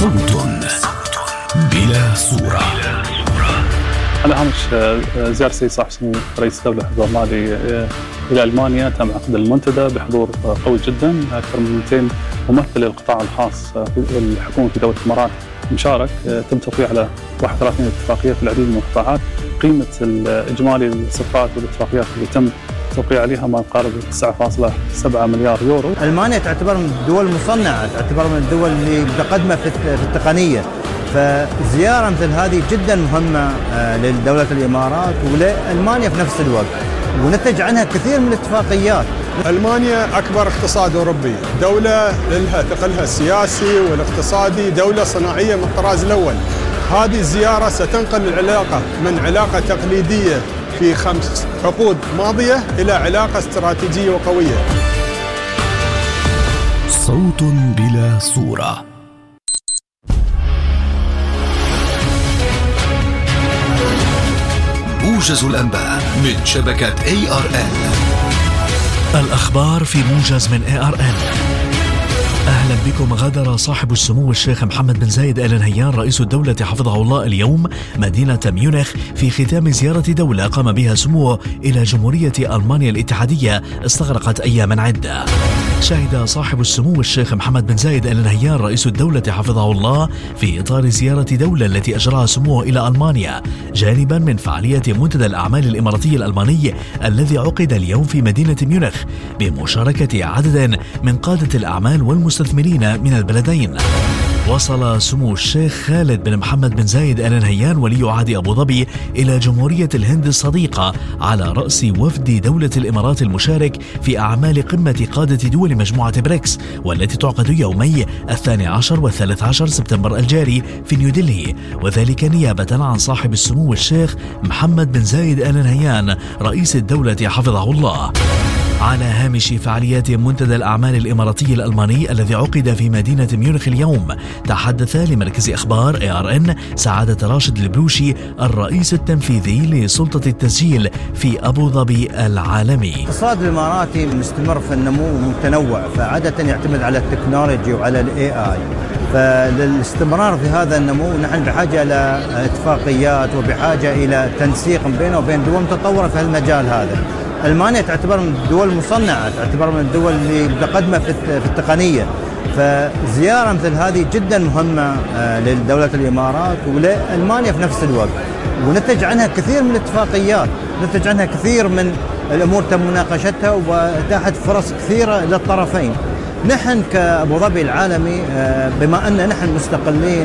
صوت بلا صورة. على هامش زيارة السيد صاحب السمو رئيس الدولة حفظه الله إلى ألمانيا، تم عقد المنتدى بحضور قوي جدا، أكثر من 200 ممثل للقطاع الخاص والحكومة في دولة الإمارات مشارك. تم توقيع على 31 اتفاقية في العديد من القطاعات. قيمة الإجمالي الصفقات والاتفاقيات اللي تم توقيع عليها ما يقارب 9.7 مليار يورو. ألمانيا تعتبر من الدول المصنعة، تعتبر من الدول اللي متقدمة في التقنية، فزيارة مثل هذه جدا مهمة لدولة الإمارات ولألمانيا في نفس الوقت، ونتج عنها كثير من الاتفاقيات. ألمانيا أكبر اقتصاد أوروبي، دولة لها ثقلها السياسي والاقتصادي، دولة صناعية من الطراز الأول. هذه الزيارة ستنقل العلاقة من علاقة تقليدية في 5 عقود ماضية إلى علاقة استراتيجية وقوية. صوت بلا صورة. موجز الأنباء من شبكة ARN. الأخبار في موجز من ARN. أهلا بكم. غادر صاحب السمو الشيخ محمد بن زايد آل نهيان رئيس الدولة حفظه الله اليوم مدينة ميونخ في ختام زيارة دولة قام بها سموه إلى جمهورية ألمانيا الاتحادية استغرقت أياما عدة. شهد صاحب السمو الشيخ محمد بن زايد آل نهيان رئيس الدولة حفظه الله في إطار زيارة دولة التي أجراها سموه إلى ألمانيا جانبا من فعالية منتدى الأعمال الإماراتي الألماني الذي عقد اليوم في مدينة ميونخ بمشاركة عدد من قادة الأعمال والمستثمرين من البلدين. وصل سمو الشيخ خالد بن محمد بن زايد آل نهيان ولي عهد أبو ظبي إلى جمهورية الهند الصديقة على رأس وفد دولة الإمارات المشارك في أعمال قمة قادة دول مجموعة بريكس، والتي تعقد يومي 12 و13 سبتمبر الجاري في نيودلهي، وذلك نيابة عن صاحب السمو الشيخ محمد بن زايد آل نهيان رئيس الدولة حفظه الله. على هامش فعاليات منتدى الأعمال الإماراتي الألماني الذي عقد في مدينة ميونخ اليوم، تحدث لمركز أخبار ARN سعادة راشد البلوشي الرئيس التنفيذي لسلطة التسجيل في أبو ظبي العالمي. الاقتصاد الإماراتي مستمر في النمو متنوع، فعادة يعتمد على التكنولوجي وعلى الAI، فللاستمرار في هذا النمو نحن بحاجة إلى اتفاقيات وبحاجة إلى تنسيق بينه وبين دول متطورة في المجال هذا. ألمانيا تعتبر من الدول المصنعة، تعتبر من الدول اللي متقدمة في التقنية، فزيارة مثل هذه جدا مهمة لدولة الإمارات ولألمانيا في نفس الوقت، ونتج عنها كثير من الاتفاقيات، نتج عنها كثير من الأمور تم مناقشتها وأتاحت فرص كثيرة للطرفين. نحن كأبو ظبي العالمي بما أن نحن مستقلين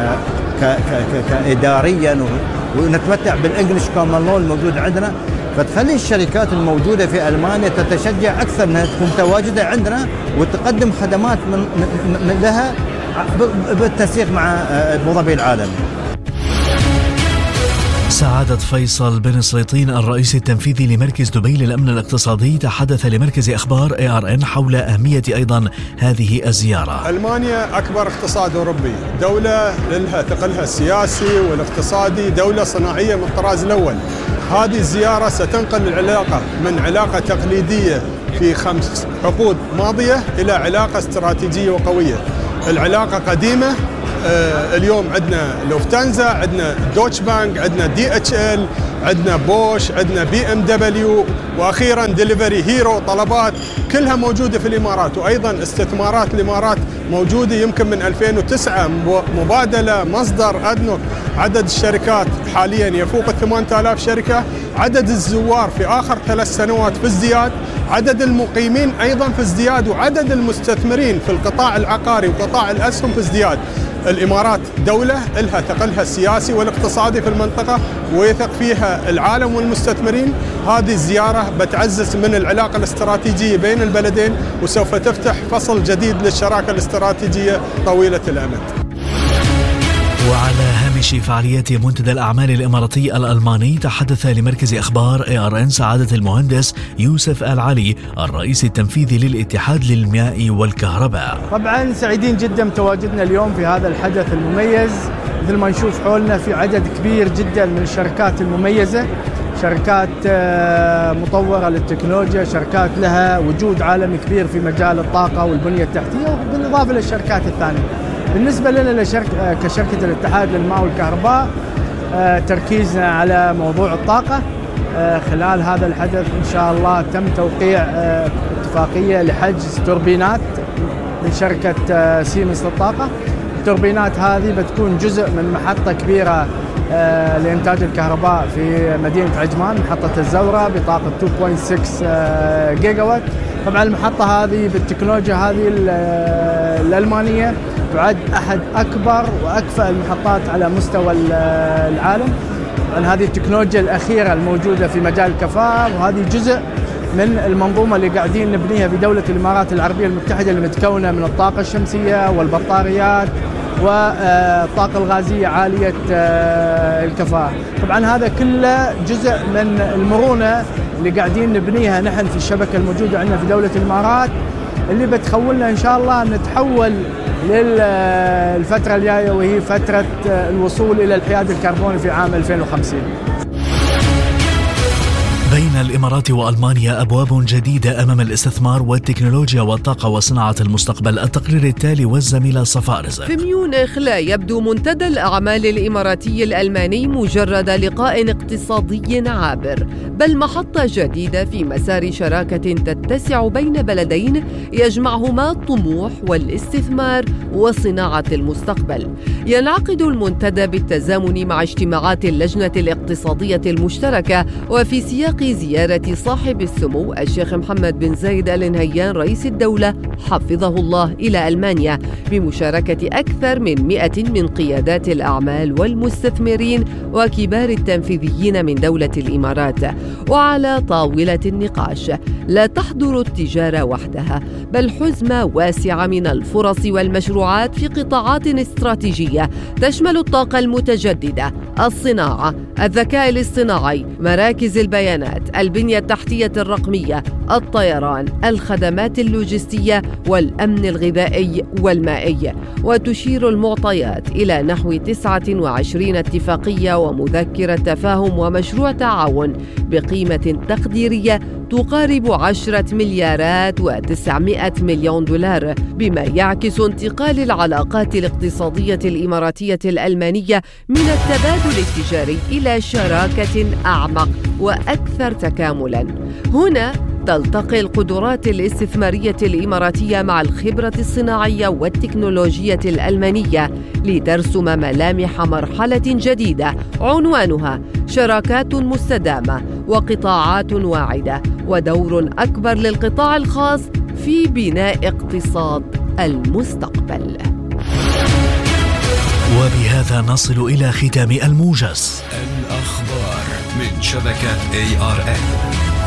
كإداريا ونتمتع بالإنجليش كومن لو الموجود عندنا، فتخلي الشركات الموجودة في ألمانيا تتشجع أكثر أنها تكون متواجدة عندنا وتقدم خدمات من لها بالتنسيق مع أبو ظبي العالمي. سعادة فيصل بن سليطين الرئيس التنفيذي لمركز دبي للأمن الاقتصادي تحدث لمركز أخبار ARN حول أهمية أيضا هذه الزيارة. ألمانيا أكبر اقتصاد أوروبي، دولة لها ثقلها السياسي والاقتصادي، دولة صناعية من الطراز الأول. هذه الزيارة ستنقل العلاقة من علاقة تقليدية في 5 عقود ماضية إلى علاقة استراتيجية وقوية. العلاقة قديمة، اليوم عندنا لوفتانزا، عندنا دوتش بانك، عندنا DHL، عندنا بوش، عندنا BMW، واخيرا ديليفري هيرو، طلبات كلها موجوده في الامارات. وايضا استثمارات الامارات موجوده يمكن من 2009، مبادله، مصدر، ادنوك. عدد الشركات حاليا يفوق 8000 شركه، عدد الزوار في اخر 3 سنوات في ازدياد، عدد المقيمين ايضا في ازدياد، وعدد المستثمرين في القطاع العقاري وقطاع الاسهم في ازدياد. الإمارات دولة لها ثقلها السياسي والاقتصادي في المنطقة ويثق فيها العالم والمستثمرين. هذه الزيارة بتعزز من العلاقة الاستراتيجية بين البلدين، وسوف تفتح فصل جديد للشراكة الاستراتيجية طويلة الأمد. وعلى هامش فعاليات منتدى الأعمال الإماراتي الألماني تحدث لمركز أخبار ARN سعادة المهندس يوسف آل علي الرئيس التنفيذي للاتحاد للماء والكهرباء. طبعا سعيدين جدا بتواجدنا اليوم في هذا الحدث المميز. مثل ما نشوف حولنا في عدد كبير جدا من الشركات المميزة، شركات مطورة للتكنولوجيا، شركات لها وجود عالمي كبير في مجال الطاقة والبنية التحتية، بالإضافة للشركات الثانية. بالنسبة لنا كشركة الاتحاد للماء والكهرباء، تركيزنا على موضوع الطاقة. خلال هذا الحدث إن شاء الله تم توقيع اتفاقية لحجز توربينات من شركة سيمنز للطاقة. التوربينات هذه بتكون جزء من محطة كبيرة لإنتاج الكهرباء في مدينة عجمان، محطة الزورة بطاقة 2.6 جيجا وات. طبعا المحطة هذه بالتكنولوجيا هذه الألمانية تعد أحد أكبر وأكفأ المحطات على مستوى العالم. طبعا هذه التكنولوجيا الأخيرة الموجودة في مجال الكفاءة، وهذه جزء من المنظومة اللي قاعدين نبنيها في دولة الإمارات العربية المتحدة، اللي متكونة من الطاقة الشمسية والبطاريات والطاقة الغازية عالية الكفاءة. طبعا هذا كله جزء من المرونة اللي قاعدين نبنيها نحن في الشبكة الموجودة عندنا في دولة الإمارات، اللي بتخولنا إن شاء الله نتحول للفترة الجاية، وهي فترة الوصول إلى الحياد الكربوني في عام 2050. بين الإمارات وألمانيا أبواب جديدة أمام الاستثمار والتكنولوجيا والطاقة وصناعة المستقبل. التقرير التالي والزميلة صفاء رزق. في ميونخ لا يبدو منتدى الأعمال الإماراتي الألماني مجرد لقاء اقتصادي عابر، بل محطة جديدة في مسار شراكة تتسع بين بلدين يجمعهما الطموح والاستثمار وصناعة المستقبل. ينعقد المنتدى بالتزامن مع اجتماعات اللجنة الاقتصادية المشتركة، وفي سياق زيارة صاحب السمو الشيخ محمد بن زايد آل نهيان رئيس الدولة حفظه الله إلى ألمانيا، بمشاركة أكثر من 100 من قيادات الأعمال والمستثمرين وكبار التنفيذيين من دولة الإمارات. وعلى طاولة النقاش لا تحضر التجارة وحدها، بل حزمة واسعة من الفرص والمشروعات في قطاعات استراتيجية تشمل الطاقة المتجددة، الصناعة، الذكاء الاصطناعي، مراكز البيانات، البنية التحتية الرقمية، الطيران، الخدمات اللوجستية والأمن الغذائي والمائي. وتشير المعطيات إلى نحو 29 اتفاقية ومذكرة تفاهم ومشروع تعاون بقيمة تقديرية تقارب 10 مليارات و900 مليون دولار، بما يعكس انتقال العلاقات الاقتصادية الإماراتية الألمانية من التبادل التجاري إلى شراكة أعمق وأكثر تكاملاً. هنا تلتقي القدرات الاستثمارية الإماراتية مع الخبرة الصناعية والتكنولوجية الألمانية لترسم ملامح مرحلة جديدة عنوانها شراكات مستدامة وقطاعات واعدة، ودور أكبر للقطاع الخاص في بناء اقتصاد المستقبل. وبهذا نصل إلى ختام الموجز. الأخبار من شبكة ARN.